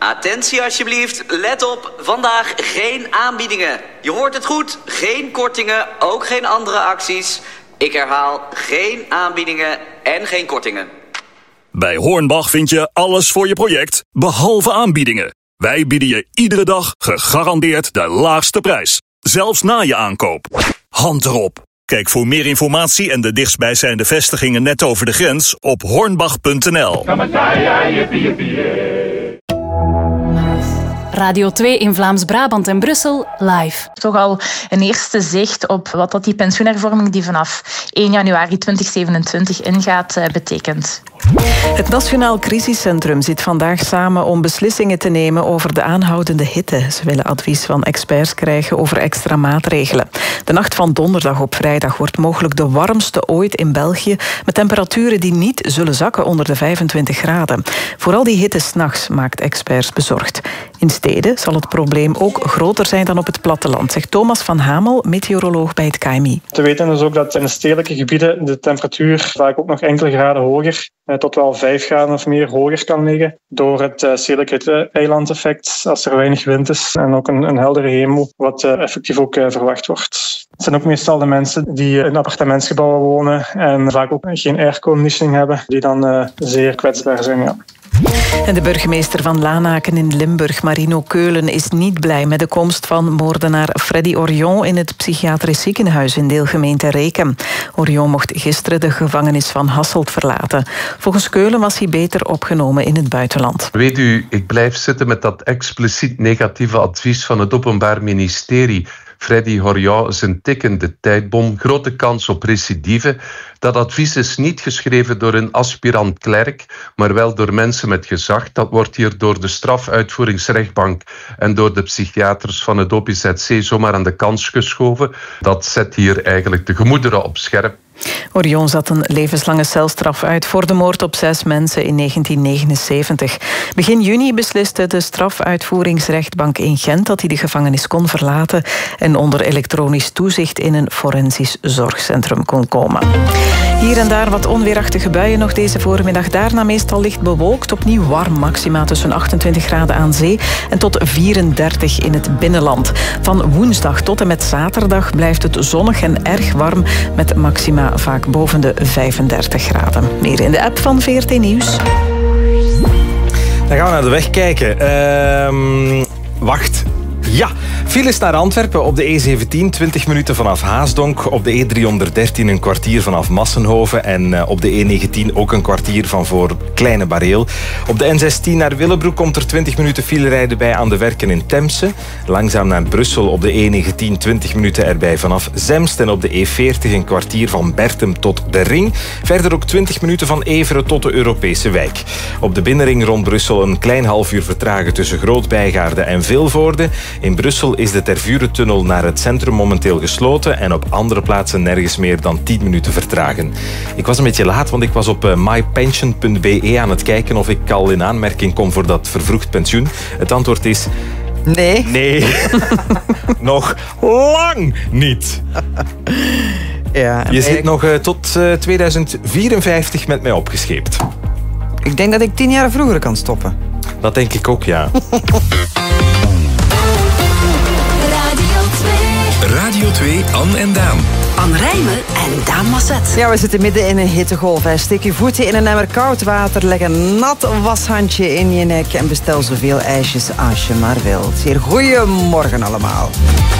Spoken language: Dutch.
Attentie alsjeblieft, let op, vandaag geen aanbiedingen. Je hoort het goed, geen kortingen, ook geen andere acties. Ik herhaal, geen aanbiedingen en geen kortingen. Bij Hornbach vind je alles voor je project, behalve aanbiedingen. Wij bieden je iedere dag gegarandeerd de laagste prijs. Zelfs na je aankoop. Hand erop. Kijk voor meer informatie en de dichtstbijzijnde vestigingen net over de grens op hornbach.nl. Radio 2 in Vlaams-Brabant en Brussel live. Toch al een eerste zicht op wat dat die pensioenhervorming die vanaf 1 januari 2027 ingaat betekent. Het Nationaal Crisiscentrum zit vandaag samen om beslissingen te nemen over de aanhoudende hitte. Ze willen advies van experts krijgen over extra maatregelen. De nacht van donderdag op vrijdag wordt mogelijk de warmste ooit in België, met temperaturen die niet zullen zakken onder de 25 graden. Vooral die hitte 's nachts maakt experts bezorgd. In steden zal het probleem ook groter zijn dan op het platteland, zegt Thomas van Hamel, meteoroloog bij het KMI. Te weten is ook dat in de stedelijke gebieden de temperatuur vaak ook nog enkele graden hoger, tot wel 5 graden of meer hoger kan liggen, door het stedelijke eilandeffect als er weinig wind is en ook een heldere hemel, wat effectief ook verwacht wordt. Het zijn ook meestal de mensen die in appartementsgebouwen wonen en vaak ook geen airconditioning hebben, die dan zeer kwetsbaar zijn. Ja. En de burgemeester van Lanaken in Limburg, Marino Keulen, is niet blij met de komst van moordenaar Freddy Orion in het psychiatrisch ziekenhuis in deelgemeente Reken. Orion mocht gisteren de gevangenis van Hasselt verlaten. Volgens Keulen was hij beter opgenomen in het buitenland. Weet u, ik blijf zitten met dat expliciet negatieve advies van het Openbaar Ministerie. Freddy Orion is een tikkende tijdbom, grote kans op recidive. Dat advies is niet geschreven door een aspirant-klerk, maar wel door mensen met gezag. Dat wordt hier door de strafuitvoeringsrechtbank en door de psychiaters van het OPZC zomaar aan de kant geschoven. Dat zet hier eigenlijk de gemoederen op scherp. Orion zat een levenslange celstraf uit voor de moord op 6 mensen in 1979. Begin juni besliste de strafuitvoeringsrechtbank in Gent dat hij de gevangenis kon verlaten en onder elektronisch toezicht in een forensisch zorgcentrum kon komen. Hier en daar wat onweerachtige buien nog deze voormiddag. Daarna meestal licht bewolkt, opnieuw warm, maxima tussen 28 graden aan zee en tot 34 in het binnenland. Van woensdag tot en met zaterdag blijft het zonnig en erg warm met maxima vaak boven de 35 graden. Meer in de app van VRT Nieuws. Dan gaan we naar de weg kijken. Wacht. Ja, files naar Antwerpen op de E17, 20 minuten vanaf Haasdonk. Op de E313 een kwartier vanaf Massenhoven. En op de E19 ook een kwartier van voor Kleine Bareel. Op de N16 naar Willebroek komt er 20 minuten file rijden bij aan de werken in Temse. Langzaam naar Brussel op de E19, 20 minuten erbij vanaf Zemst. En op de E40 een kwartier van Bertem tot de Ring. Verder ook 20 minuten van Everen tot de Europese wijk. Op de binnenring rond Brussel een klein half uur vertragen tussen Groot-Bijgaarde en Vilvoorde. In Brussel is de Tervurentunnel naar het centrum momenteel gesloten en op andere plaatsen nergens meer dan 10 minuten vertragen. Ik was een beetje laat, want ik was op mypension.be aan het kijken of ik al in aanmerking kom voor dat vervroegd pensioen. Het antwoord is... Nee. Nee. Nog lang niet. Ja, je zit nog tot 2054 met mij opgescheept. Ik denk dat ik 10 jaar vroeger kan stoppen. Dat denk ik ook, ja. Radio 2, Anne en Daan. Anne Rijmen en Daan Masset. Ja, we zitten midden in een hittegolf. Steek je voeten in een emmer koud water, leg een nat washandje in je nek en bestel zoveel ijsjes als je maar wilt. Zeer goeiemorgen allemaal.